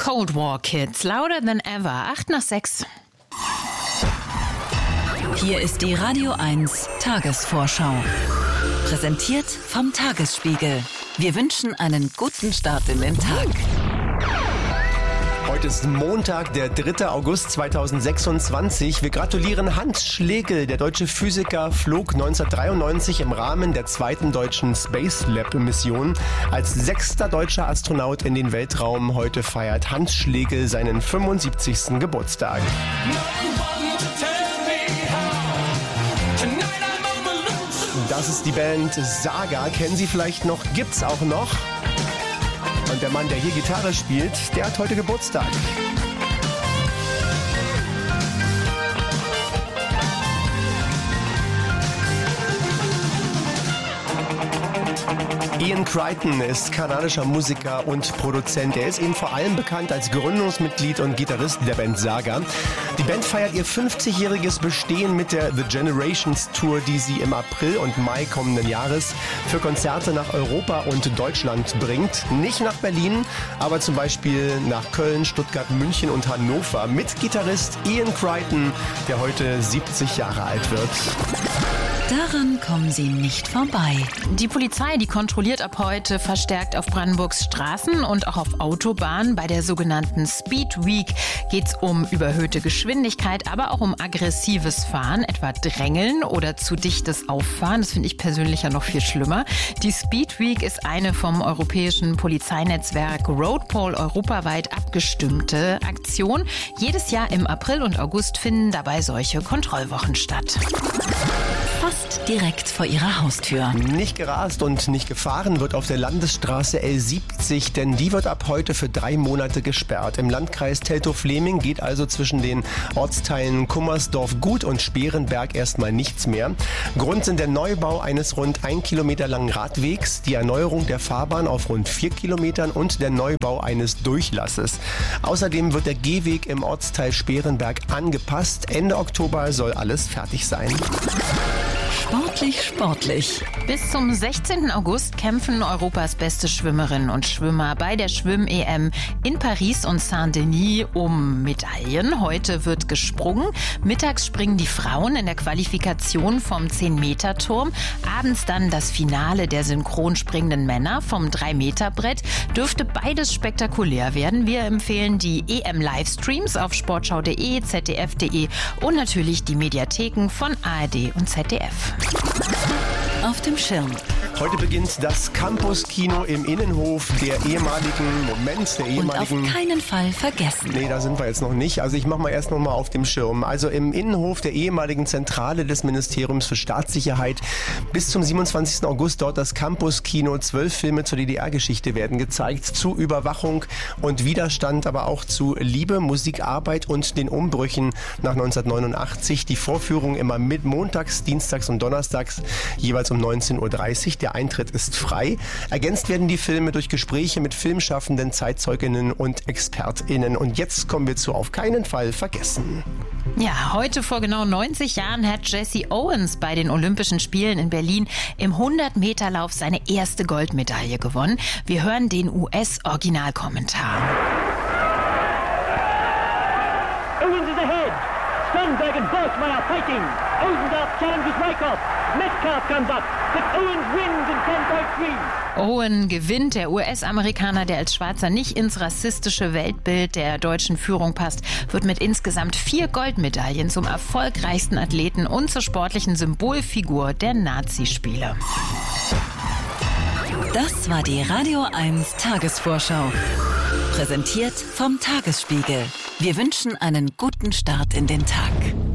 Cold War Kids, louder than ever, 8:06. Hier ist die Radio 1 Tagesvorschau. Präsentiert vom Tagesspiegel. Wir wünschen einen guten Start in den Tag. Heute ist Montag, der 3. August 2026. Wir gratulieren Hans Schlegel. Der deutsche Physiker flog 1993 im Rahmen der zweiten deutschen Space Lab Mission als 6. deutscher Astronaut in den Weltraum. Heute feiert Hans Schlegel seinen 75. Geburtstag. Das ist die Band Saga. Kennen Sie vielleicht noch? Gibt's auch noch. Und der Mann, der hier Gitarre spielt, der hat heute Geburtstag. Ian Crichton ist kanadischer Musiker und Produzent. Er ist eben vor allem bekannt als Gründungsmitglied und Gitarrist der Band Saga. Die Band feiert ihr 50-jähriges Bestehen mit der The Generations Tour, die sie im April und Mai kommenden Jahres für Konzerte nach Europa und Deutschland bringt. Nicht nach Berlin, aber zum Beispiel nach Köln, Stuttgart, München und Hannover mit Gitarrist Ian Crichton, der heute 70 Jahre alt wird. Daran kommen Sie nicht vorbei. Die Polizei, die kontrolliert ab heute verstärkt auf Brandenburgs Straßen und auch auf Autobahnen. Bei der sogenannten Speed Week geht es um überhöhte Geschwindigkeit, aber auch um aggressives Fahren, etwa Drängeln oder zu dichtes Auffahren. Das finde ich persönlich ja noch viel schlimmer. Die Speed Week ist eine vom europäischen Polizeinetzwerk Roadpol europaweit abgestimmte Aktion. Jedes Jahr im April und August finden dabei solche Kontrollwochen statt. Fast direkt vor Ihrer Haustür. Nicht gerast und nicht gefahren wird auf der Landesstraße L70, denn die wird ab heute für 3 Monate gesperrt. Im Landkreis Teltow-Fleming geht also zwischen den Ortsteilen Kummersdorf-Gut und Sperenberg erstmal nichts mehr. Grund sind der Neubau eines rund 1 Kilometer langen Radwegs, die Erneuerung der Fahrbahn auf rund 4 Kilometern und der Neubau eines Durchlasses. Außerdem wird der Gehweg im Ortsteil Sperenberg angepasst. Ende Oktober soll alles fertig sein. Sportlich. Bis zum 16. August kämpfen Europas beste Schwimmerinnen und Schwimmer bei der Schwimm-EM in Paris und Saint-Denis um Medaillen. Heute wird gesprungen. Mittags springen die Frauen in der Qualifikation vom 10-Meter-Turm. Abends dann das Finale der synchron springenden Männer vom 3-Meter-Brett. Dürfte beides spektakulär werden. Wir empfehlen die EM-Livestreams auf sportschau.de, zdf.de und natürlich die Mediatheken von ARD und ZDF. Auf dem Schirm. Heute beginnt das Campus-Kino im Innenhof der ehemaligen Und auf keinen Fall vergessen. Nee, da sind wir jetzt noch nicht. Also ich mache mal erst noch mal auf dem Schirm. Also im Innenhof der ehemaligen Zentrale des Ministeriums für Staatssicherheit bis zum 27. August dort das Campus-Kino. 12 Filme zur DDR-Geschichte werden gezeigt. Zu Überwachung und Widerstand, aber auch zu Liebe, Musikarbeit und den Umbrüchen nach 1989. Die Vorführung immer mit montags, dienstags und donnerstags jeweils um 19:30 Uhr. Der Eintritt ist frei. Ergänzt werden die Filme durch Gespräche mit Filmschaffenden, Zeitzeuginnen und ExpertInnen. Und jetzt kommen wir zu Auf keinen Fall vergessen. Ja, heute vor genau 90 Jahren hat Jesse Owens bei den Olympischen Spielen in Berlin im 100-Meter-Lauf seine erste Goldmedaille gewonnen. Wir hören den US-Originalkommentar. Owens is ahead. Sundberg and Boltzmann are fighting. Osendorf challenges Raikkoff. Metcalf comes up, but Owens wins in 10.3. Owen gewinnt, der US-Amerikaner, der als Schwarzer nicht ins rassistische Weltbild der deutschen Führung passt, wird mit insgesamt 4 Goldmedaillen zum erfolgreichsten Athleten und zur sportlichen Symbolfigur der Nazispiele. Das war die Radio 1 Tagesvorschau. Präsentiert vom Tagesspiegel. Wir wünschen einen guten Start in den Tag.